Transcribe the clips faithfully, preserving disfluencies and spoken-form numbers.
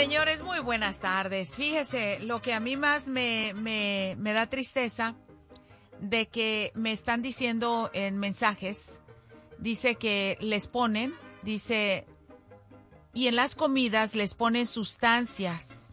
Señores, muy buenas tardes. Fíjese, lo que a mí más me, me, me da tristeza de que me están diciendo en mensajes, dice que les ponen, dice, y en las comidas les ponen sustancias.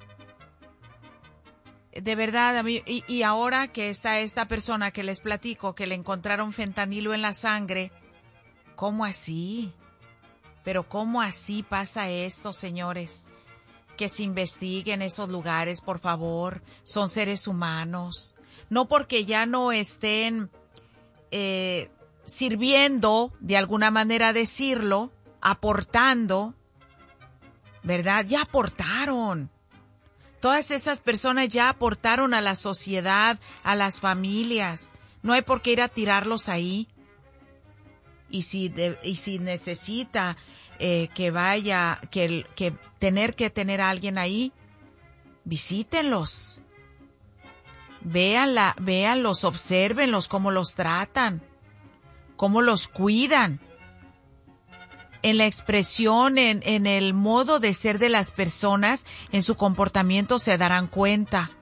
De verdad, a mí, y, y ahora que está esta persona que les platico, que le encontraron fentanilo en la sangre, ¿cómo así? Pero ¿cómo así pasa esto, señores? Que se investiguen esos lugares, por favor. Son seres humanos. No porque ya no estén eh, sirviendo, de alguna manera decirlo, aportando, ¿verdad? Ya aportaron. Todas esas personas ya aportaron a la sociedad, a las familias. No hay por qué ir a tirarlos ahí. Y si, de, y si necesita eh, que vaya, que, que tener que tener a alguien ahí, visítenlos. Véanla, véanlos, obsérvenlos, cómo los tratan, cómo los cuidan. En la expresión, en, en el modo de ser de las personas, en su comportamiento se darán cuenta.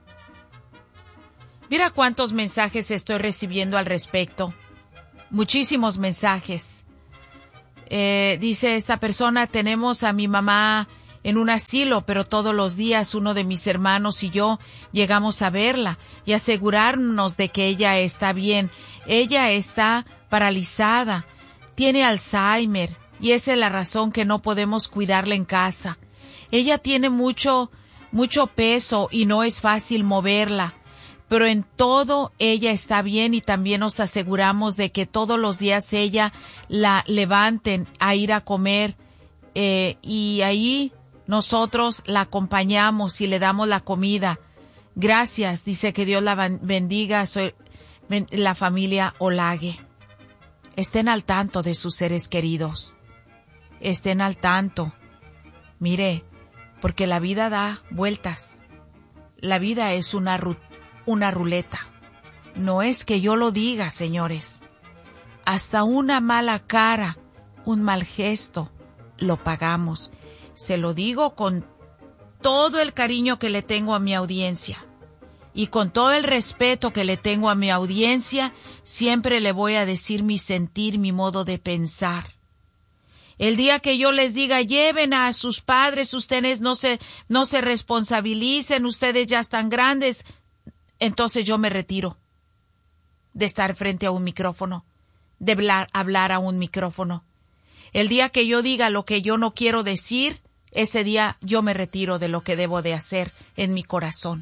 Mira cuántos mensajes estoy recibiendo al respecto. Muchísimos mensajes. Eh, dice esta persona, tenemos a mi mamá en un asilo, pero todos los días uno de mis hermanos y yo llegamos a verla y asegurarnos de que ella está bien. Ella está paralizada, tiene Alzheimer y esa es la razón que no podemos cuidarla en casa. Ella tiene mucho, mucho peso y no es fácil moverla. Pero en todo ella está bien y también nos aseguramos de que todos los días ella la levanten a ir a comer eh, y ahí nosotros la acompañamos y le damos la comida. Gracias, dice, que Dios la bendiga, soy la familia Olague. Estén al tanto de sus seres queridos. Estén al tanto. Mire, porque la vida da vueltas. La vida es una rutina. Una ruleta. No es que yo lo diga, señores. Hasta una mala cara, un mal gesto, lo pagamos. Se lo digo con todo el cariño que le tengo a mi audiencia. Y con todo el respeto que le tengo a mi audiencia, siempre le voy a decir mi sentir, mi modo de pensar. El día que yo les diga, lleven a sus padres, ustedes no se, no se responsabilicen, ustedes ya están grandes, entonces yo me retiro de estar frente a un micrófono, de hablar, hablar a un micrófono. El día que yo diga lo que yo no quiero decir, ese día yo me retiro de lo que debo de hacer en mi corazón.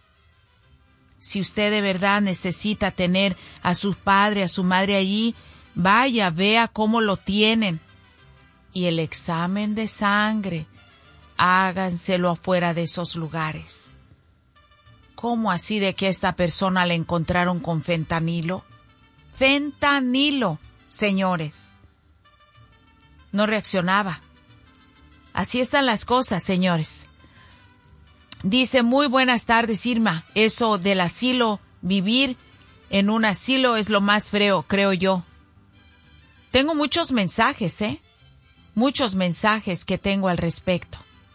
Si usted de verdad necesita tener a su padre, a su madre allí, vaya, vea cómo lo tienen. Y el examen de sangre, háganselo afuera de esos lugares. ¿Cómo así de que esta persona la encontraron con fentanilo? Fentanilo, señores. No reaccionaba. Así están las cosas, señores. Dice, muy buenas tardes, Irma. Eso del asilo, vivir en un asilo es lo más feo, creo yo. Tengo muchos mensajes, ¿eh? Muchos mensajes que tengo al respecto.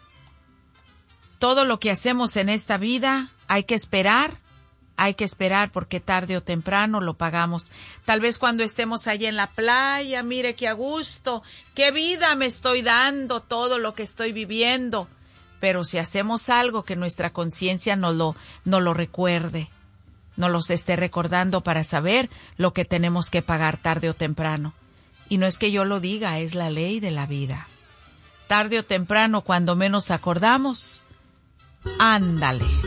Todo lo que hacemos en esta vida hay que esperar, hay que esperar porque tarde o temprano lo pagamos. Tal vez cuando estemos allá en la playa, mire qué a gusto, qué vida me estoy dando, todo lo que estoy viviendo. Pero si hacemos algo que nuestra conciencia nos lo, nos lo recuerde, nos los esté recordando para saber lo que tenemos que pagar tarde o temprano. Y no es que yo lo diga, es la ley de la vida. Tarde o temprano, cuando menos acordamos, ándale.